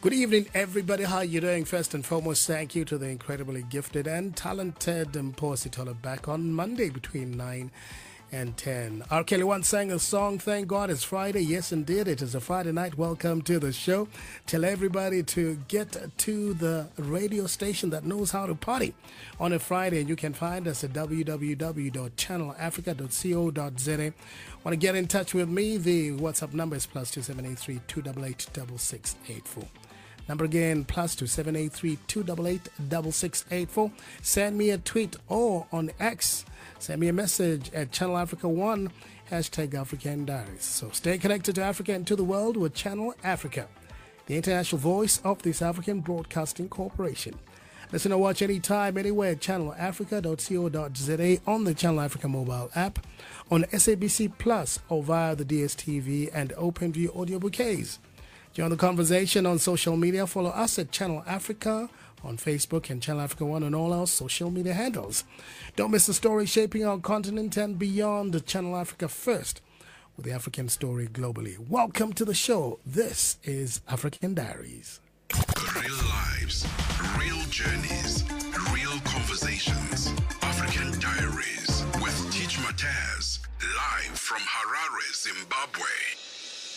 Good evening, everybody. How are you doing? First and foremost, thank you to the incredibly gifted and talented Mposi Tola back on Monday between 9 and 10. R. Kelly once sang a song, Thank God It's Friday. Yes, indeed, it is a Friday night. Welcome to the show. Tell everybody to get to the radio station that knows how to party on a Friday. And you can find us at www.channelafrica.co.za. Want to get in touch with me? The WhatsApp number is +278 288 6684. Number again, +278 288 6684. Send me a tweet or on X. Send me a message at Channel Africa 1, #African Diaries. So stay connected to Africa and to the world with Channel Africa, the international voice of this African Broadcasting Corporation. Listen or watch anytime, anywhere at channelafrica.co.za, on the Channel Africa mobile app, on SABC Plus, or via the DSTV and OpenView audio bouquets. Join the conversation on social media. Follow us at Channel Africa on Facebook and Channel Africa 1 on all our social media handles. Don't miss the story shaping our continent and beyond. The Channel Africa First, with the African story globally. Welcome to the show. This is African Diaries. Real lives, real journeys, real conversations. African Diaries with Teach Mataz, live from Harare, Zimbabwe.